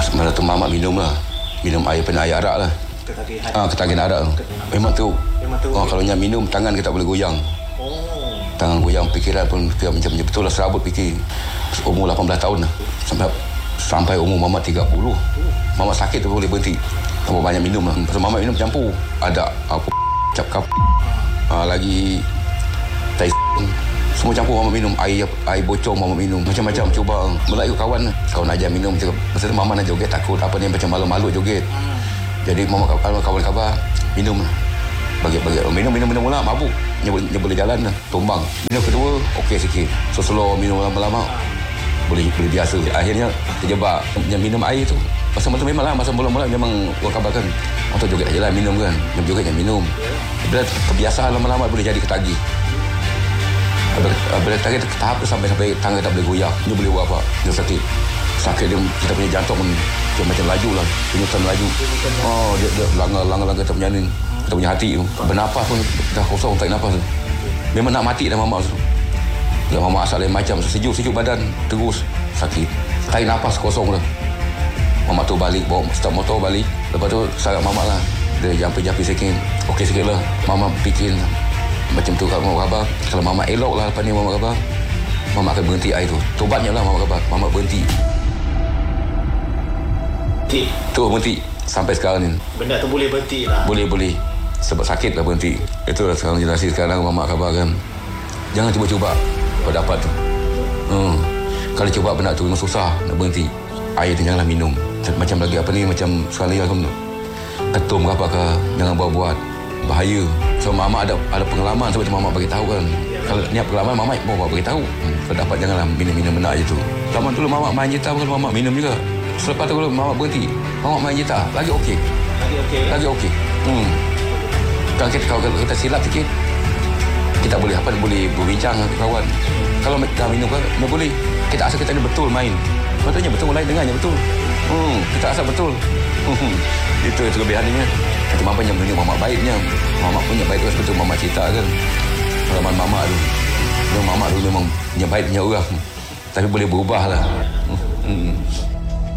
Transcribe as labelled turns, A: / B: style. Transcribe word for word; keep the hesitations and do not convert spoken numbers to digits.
A: Malam tu mamak minum lah. Minum air pernah air arak lah.
B: Ketagihan.
A: Ah, ketagihan arak. Memang tu.
B: Memang tu.
A: Oh, kalau nyak minum tangan kita boleh goyang.
B: Oh.
A: Tangan goyang, fikiran pun fikir macam macam betul lah serabut fikir. Umur lapan belas tahun lah. Sampai sampai umur mamak tiga puluh. Mamak sakit tu boleh berhenti. Terlalu banyak minum lah. Pasal mamak minum campur. Ada apa cap kap. Ah, lagi tai semua campur mamak minum. Air air bocor mamak minum. Macam-macam cuba. Mulai ikut kawan lah. Kawan ajar minum. Pasal tu mamak nak joget takut apa ni macam malu-malu joget. Jadi mamak kawan khabar minum lah. Bagi-bagi minum minum minum mula mabuk. Dia boleh, dia boleh jalan lah, tumbang. Minum kedua okey sikit. So slow minum lama-lama boleh boleh biasa. Akhirnya terjebak yang minum air tu. Masa masa memanglah masa mula-mula memang orang khabar kan. Orang joget aja lah minum kan. Yang joget yang minum. Bila kebiasaan lama-lama boleh jadi ketagih. Bila ketagih tahap tu sampai sampai tangan tak boleh goyah. Dia boleh buat apa? Dia sakit. Sakit dia kita punya jantung pun dia macam laju lah. Penyutan melaju. Oh dia dia langgar-langgar kita punya ni. Kita punya hati tu. Bernafas pun dah kosong tak nafas tu. Memang nak mati dah mamak tu. Ya mamak asal lain macam sejuk-sejuk badan terus sakit. Tarik nafas kosong dah. Mamak tu balik bawa start motor balik. Lepas tu sarat mamak lah. Dia jampi-jampi sikit. Okey sikit lah. Mamak fikir macam tu kalau mamak khabar. Kalau mamak elok lah lepas ni mamak khabar. Mamak akan berhenti air tu. Tobatnya lah mamak khabar. Mamak berhenti.
B: Berhenti?
A: Tu berhenti. Sampai sekarang ni.
B: Benda tu boleh berhenti lah.
A: Boleh, boleh. Sebab sakit lah berhenti. Itulah sekarang generasi sekarang mamak khabar kan. Jangan cuba-cuba pendapat tu. Hmm. Kalau cuba benda tu memang susah nak berhenti. Air tu janganlah minum. Macam lagi apa ni, macam sekarang ni aku ketum ke apa ke, jangan buat-buat. Bahaya. So mamak ada ada pengalaman sebab tu mamak bagi tahu kan. Kalau niat pengalaman mamak bawa bagi tahu. Hmm. Pendapat janganlah minum-minum benda je tu. Zaman dulu mamak main gitar kalau mamak minum juga. Selepas tu kalau mamak berhenti, mamak main gitar lagi okey.
B: Lagi okey.
A: Lagi okey. Hmm. Kalau kita, kalau kita silap sikit, kita boleh apa boleh berbincang dengan kawan. Kalau kita minum kan, tak boleh. Kita rasa kita ni betul main. Patutnya betul lain dengannya betul. Hmm, kita rasa betul. Hmm. Itu itu kelebihannya. Macam apa yang menunjuk mamak baiknya. Mamak punya baik tu seperti mamak cerita kan. Pengalaman mamak tu. Memang mamak tu memang yang baik punya orang. Tapi boleh berubah lah. Hmm.